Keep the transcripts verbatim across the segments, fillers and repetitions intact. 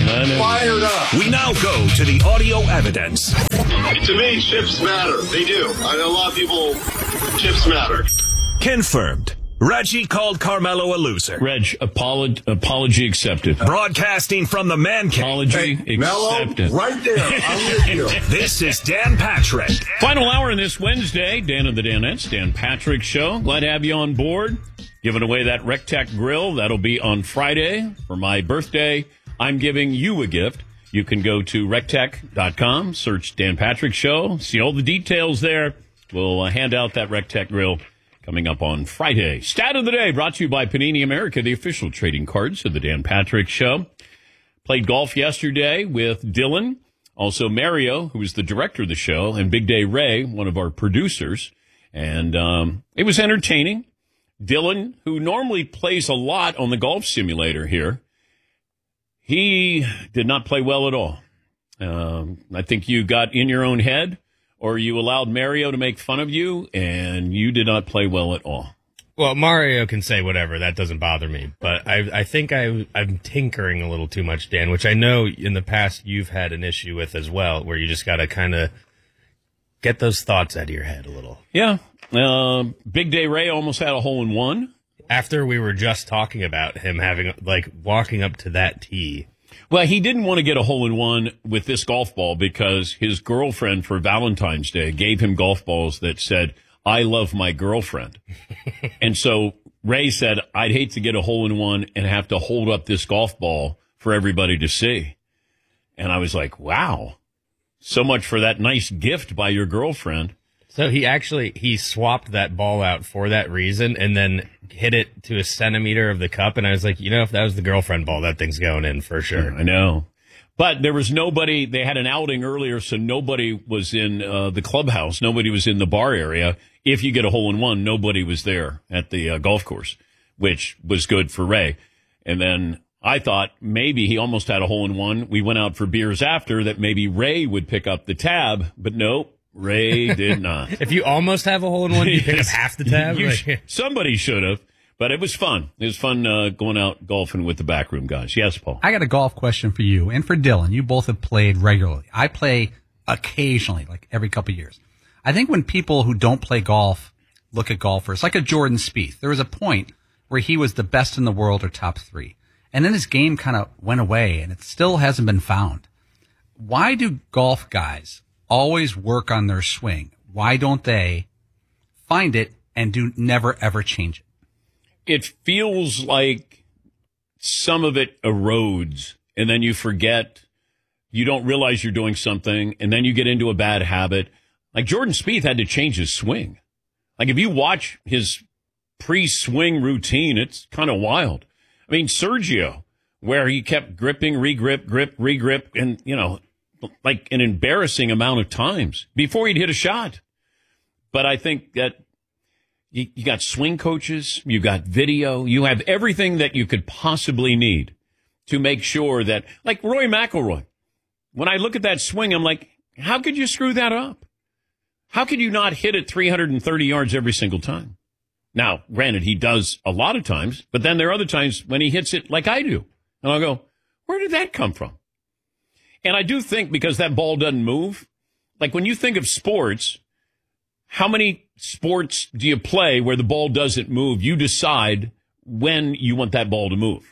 Fired up. We now go to the audio evidence. To me, chips matter. They do. I know a lot of people, chips matter. Confirmed. Reggie called Carmelo a loser. Reg, apology, apology accepted. Broadcasting from the man cave. Apology hey, Mello, accepted. right there. I'm with you. This is Dan Patrick. Final hour on this Wednesday. Dan of the Danettes, Dan Patrick Show. Glad to have you on board. Giving away that Rectech grill. That'll be on Friday for my birthday. I'm giving you a gift. You can go to rectech dot com, search Dan Patrick Show, see all the details there. We'll uh, hand out that Rectech grill coming up on Friday. Stat of the day brought to you by Panini America, the official trading cards of the Dan Patrick Show. Played golf yesterday with Dylan, also Mario, who is the director of the show, and Big Day Ray, one of our producers. And um, it was entertaining. Dylan, who normally plays a lot on the golf simulator here, he did not play well at all. Um, I think you got in your own head, or you allowed Mario to make fun of you, and you did not play well at all. Well, Mario can say whatever. That doesn't bother me. But I, I think I, I'm tinkering a little too much, Dan, which I know in the past you've had an issue with as well, where you just got to kind of get those thoughts out of your head a little. Yeah. Uh, Big Day Ray almost had a hole in one. After we were just talking about him having, like, walking up to that tee. Well, he didn't want to get a hole in one with this golf ball because his girlfriend for Valentine's Day gave him golf balls that said, I love my girlfriend. And so Ray said, I'd hate to get a hole in one and have to hold up this golf ball for everybody to see. And I was like, wow, so much for that nice gift by your girlfriend. So he actually, he swapped that ball out for that reason and then hit it to a centimeter of the cup. And I was like, you know, if that was the girlfriend ball, that thing's going in for sure. I know. But there was nobody, they had an outing earlier, so nobody was in uh, the clubhouse. Nobody was in the bar area. If you get a hole in one, nobody was there at the uh, golf course, which was good for Ray. And then I thought maybe he almost had a hole in one. We went out for beers after that maybe Ray would pick up the tab, but nope. Ray did not. If you almost have a hole in one, you pick up half the tab. You like, sh- somebody should have, but it was fun. It was fun uh, going out golfing with the backroom guys. Yes, Paul. I got a golf question for you and for Dylan. You both have played regularly. I play occasionally, like every couple of years. I think when people who don't play golf look at golfers, like a Jordan Spieth, there was a point where he was the best in the world or top three, and then his game kind of went away, and it still hasn't been found. Why do golf guys always work on their swing? Why don't they find it and do never, ever change it? It feels like some of it erodes, and then you forget, you don't realize you're doing something, and then you get into a bad habit. Like Jordan Spieth had to change his swing. Like if you watch his pre-swing routine, it's kind of wild. I mean, Sergio, where he kept gripping, regrip, grip, regrip, and, you know, like an embarrassing amount of times before he'd hit a shot. But I think that you, you got swing coaches, you got video, you have everything that you could possibly need to make sure that, like Rory McIlroy, when I look at that swing, I'm like, how could you screw that up? How could you not hit it three hundred thirty yards every single time? Now, granted, he does a lot of times, but then there are other times when he hits it like I do. And I'll go, where did that come from? And I do think because that ball doesn't move, like when you think of sports, how many sports do you play where the ball doesn't move? You decide when you want that ball to move.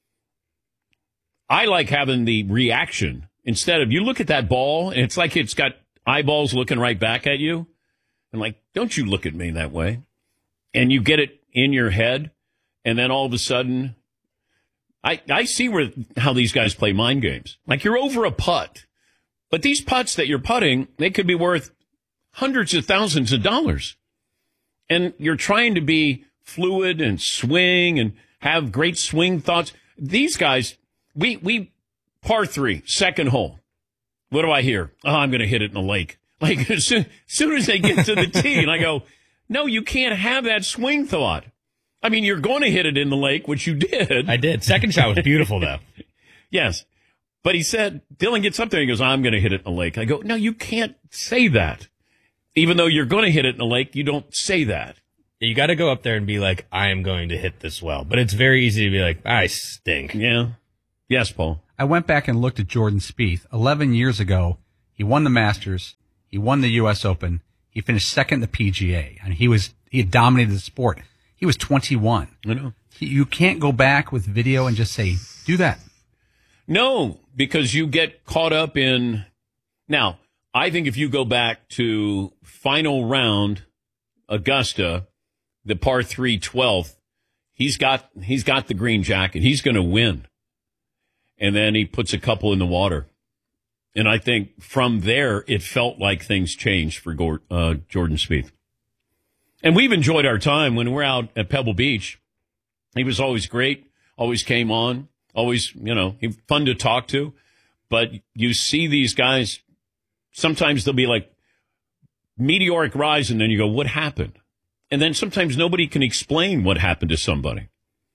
I like having the reaction instead of you look at that ball and it's like it's got eyeballs looking right back at you. And like, don't you look at me that way. And you get it in your head. And then all of a sudden, I, I see where how these guys play mind games. Like you're over a putt, but these putts that you're putting, they could be worth hundreds of thousands of dollars. And you're trying to be fluid and swing and have great swing thoughts. These guys, we, we par three, second hole. What do I hear? Oh, I'm going to hit it in the lake. Like as soon, as soon as they get to the tee, and I go, no, you can't have that swing thought. I mean, you're going to hit it in the lake, which you did. I did. Second shot was beautiful, though. Yes. But he said, Dylan gets up there and he goes, I'm going to hit it in the lake. I go, no, you can't say that. Even though you're going to hit it in the lake, you don't say that. You got to go up there and be like, I am going to hit this well. But it's very easy to be like, I stink. Yeah. Yes, Paul. I went back and looked at Jordan Spieth. Eleven years ago, he won the Masters, he won the U S Open, he finished second in the P G A, and he was he had dominated the sport. He was twenty-one. I know. You can't go back with video and just say, do that. No, because you get caught up in. Now, I think if you go back to final round, Augusta, the par three twelfth, he's got he's got the green jacket. He's going to win, and then he puts a couple in the water, and I think from there it felt like things changed for uh, Jordan Spieth. And we've enjoyed our time when we're out at Pebble Beach. He was always great, always came on, always, you know, he fun to talk to. But you see these guys, sometimes they'll be like meteoric rise, and then you go, what happened? And then sometimes nobody can explain what happened to somebody.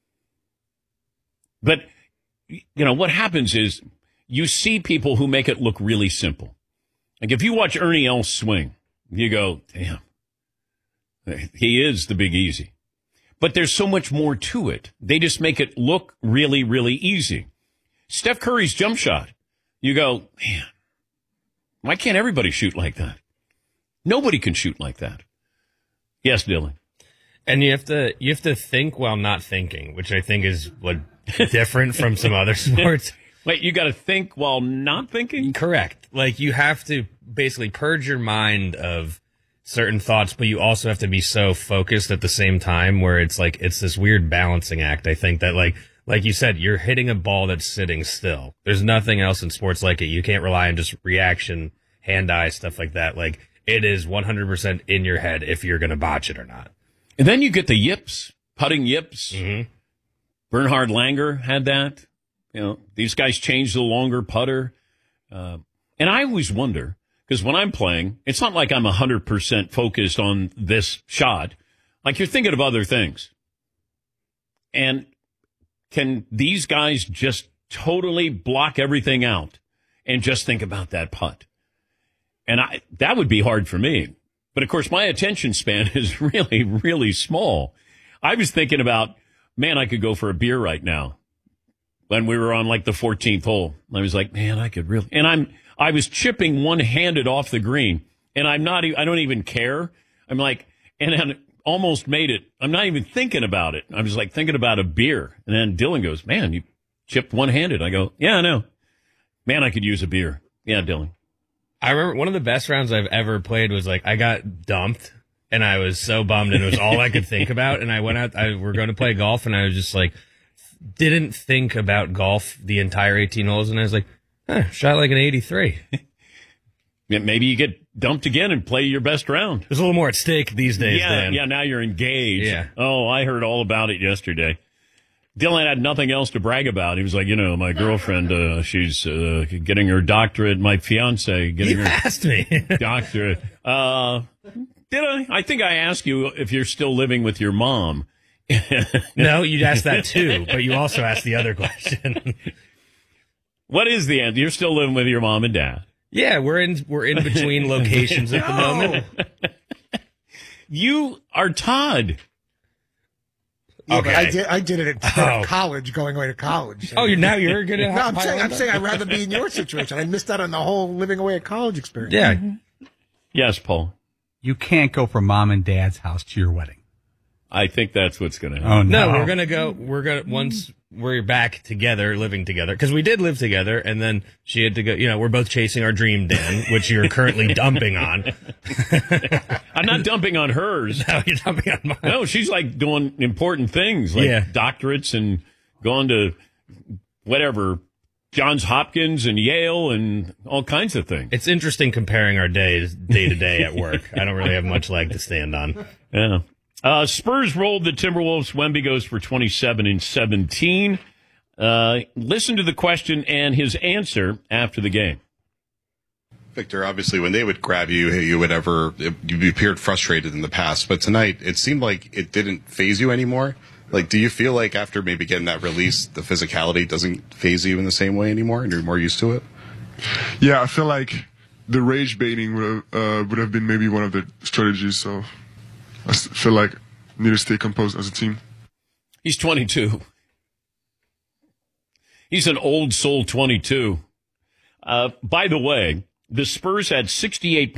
But, you know, what happens is you see people who make it look really simple. Like if you watch Ernie Els swing, you go, damn, he is the Big Easy. But there's so much more to it. They just make it look really, really easy. Steph Curry's jump shot. You go, man, why can't everybody shoot like that? Nobody can shoot like that. Yes, Dylan. And you have to you have to think while not thinking, which I think is what different from some other sports. Wait, you got to think while not thinking? Correct. Like you have to basically purge your mind of certain thoughts, but you also have to be so focused at the same time where it's like, it's this weird balancing act. I think that like, like you said, you're hitting a ball that's sitting still. There's nothing else in sports like it. You can't rely on just reaction, hand eye, stuff like that. Like it is one hundred percent in your head if you're going to botch it or not. And then you get the yips, putting yips. Mm-hmm. Bernhard Langer had that. You know, these guys changed the longer putter. Uh, and I always wonder, because when I'm playing, it's not like I'm one hundred percent focused on this shot. Like you're thinking of other things. And can these guys just totally block everything out and just think about that putt? And I that would be hard for me. But, of course, my attention span is really, really small. I was thinking about, man, I could go for a beer right now. When we were on, like, the fourteenth hole. I was like, man, I could really. And I'm I was chipping one-handed off the green. And I'm not, I don't even care. I'm like, and I almost made it. I'm not even thinking about it. I was like thinking about a beer. And then Dylan goes, man, you chipped one-handed. I go, yeah, I know. Man, I could use a beer. Yeah, Dylan. I remember one of the best rounds I've ever played was like I got dumped and I was so bummed and it was all I could think about. And I went out, I we're going to play golf and I was just like, didn't think about golf the entire eighteen holes. And I was like, huh, shot like an eighty-three. Yeah, maybe you get dumped again and play your best round. There's a little more at stake these days, yeah, Dan. Yeah, now you're engaged. Yeah. Oh, I heard all about it yesterday. Dylan had nothing else to brag about. He was like, you know, my girlfriend, uh, she's uh, getting her doctorate. My fiance getting you her asked me. doctorate. Uh, did I? I think I asked you if you're still living with your mom. No, you asked that too, but you also asked the other question. What is the answer? You're still living with your mom and dad. Yeah, we're in we're in between locations at the moment. You are Todd. Yeah, Okay. but I did. I did it at Oh. college, going away to college. Oh, you're now you're gonna. No, I'm saying, I'm saying I'd rather be in your situation. I missed out on the whole living away at college experience. Yeah. Yes, Paul. You can't go from mom and dad's house to your wedding. I think that's what's going to happen. Oh, no. No, we're gonna go. We're gonna once we're back together, living together, because we did live together, and then she had to go. You know, we're both chasing our dream, Dan, which you're currently dumping on. I'm not dumping on hers. No, you're dumping on mine. No, she's like doing important things, like Yeah. doctorates and going to whatever, Johns Hopkins and Yale and all kinds of things. It's interesting comparing our days day to day at work. I don't really have much leg to stand on. Yeah. Uh, Spurs rolled the Timberwolves. Wemby goes for twenty-seven and seventeen. Uh, listen to the question and his answer after the game. Victor, obviously, when they would grab you, you would ever, you appeared frustrated in the past, but tonight it seemed like it didn't phase you anymore. Like, do you feel like after maybe getting that release, the physicality doesn't phase you in the same way anymore, and you're more used to it? Yeah, I feel like the rage baiting would have, uh, would have been maybe one of the strategies. So I s- feel like we need to stay composed as a team. He's twenty-two. He's an old soul twenty-two. Uh, by the way, the Spurs had sixty-eight